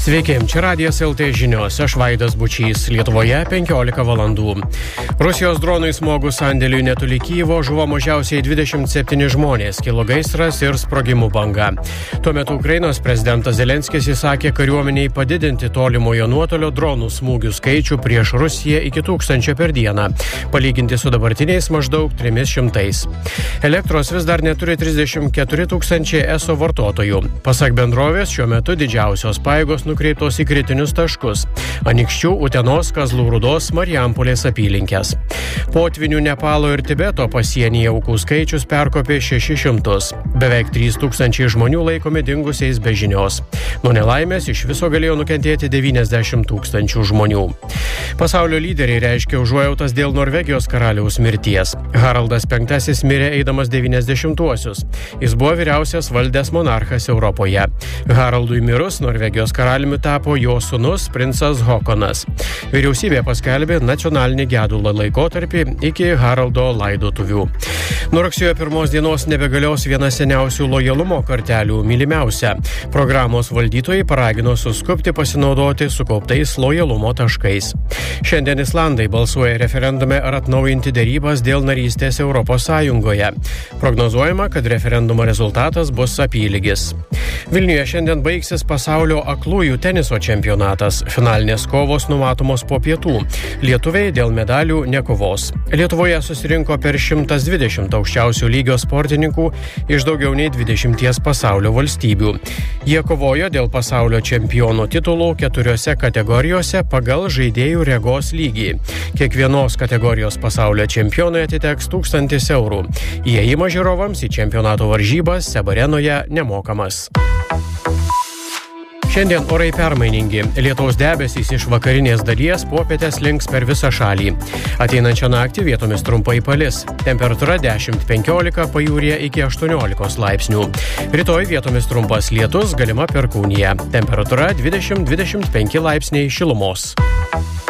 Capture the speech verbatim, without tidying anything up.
Sveiki, čia Radijas L T žinios, aš Vaidas Bučys, Lietuvoje penkiolika valandų. Rusijos dronui smogus sandėliui netoli Kyjivo žuvo mažiausiai dvidešimt septyni žmonės, kilo gaisras ir sprogimų banga. Tuo metu Ukrainos prezidentas Zelenskis įsakė kariuomeniai padidinti tolimojo nuotolio dronų smūgių skaičių prieš Rusiją iki tūkstančio per dieną, palyginti su dabartiniais maždaug trimis šimtais. Elektros vis dar neturi trisdešimt keturi tūkstančiai eso vartotojų. Pasak bendrovės, šiuo metu didžiausios pajėgos nukreiptos į kritinius taškus – Anykščių, Utenos, Kazlų Rūdos, Marijampolės apylinkės. Potvinių Nepalo ir Tibeto pasienyje aukų skaičius perkopė šešis šimtus. Beveik trys tūkstančiai žmonių laikomi dingusiais be žinios. Nuo nelaimės iš viso galėjo nukentėti devyniasdešimt tūkstančių žmonių. Pasaulio lyderiai reiškia užuojautas dėl Norvegijos karaliaus mirties. Haraldas penktasis mirė eidamas devyniasdešimtuosius. Jis buvo vyriausias valdęs monarchas Europoje. Haraldui mirus Norvegijos karaliumi tapo jo sūnus princas Hokonas. Vyriausybė paskelbė nacionalinį gedulą laikotarpį iki Haraldo laidotuvių. Nuo rugsėjo pirmos dienos nebegalios viena seniausių lojalumo kortelių – mylimiausia. Programos valdytojai paragino suskubti pasinaudoti sukauptais lojalumo taškais. Šiandien Islandai balsuoja referendume ar atnaujinti derybas dėl narystės Europos Sąjungoje. Prognozuojama, kad referendumo rezultatas bus apylygis. Vilniuje šiandien baigsis pasaulio aklųjų teniso čempionatas. Finalinės kovos numatomos po pietų. Lietuviai dėl medalių nekovos. Lietuvoje susirinko per šimtas dvidešimt aukščiausių lygio sportininkų iš daugiau nei dvidešimties pasaulio valstybių. Jie kovojo dėl pasaulio čempionų titulų keturiose kategorijose pagal žaidėjų regos lygį. Kiekvienos kategorijos pasaulio čempionui atiteks tūkstantis eurų. Įėjimas žiūrovams į čempionato varžybas Seb Arenoje nemokamas. Šiandien orai permainingi. Lietaus debesys iš vakarinės dalies popietę slinks per visą šalį. Ateinančią naktį vietomis trumpai palis. Temperatūra dešimt penkiolika, pajūryje iki aštuoniolikos laipsnių. Rytoj vietomis trumpas lietus, galima perkūnija. Temperatūra dvidešimt dvidešimt penki laipsniai šilumos.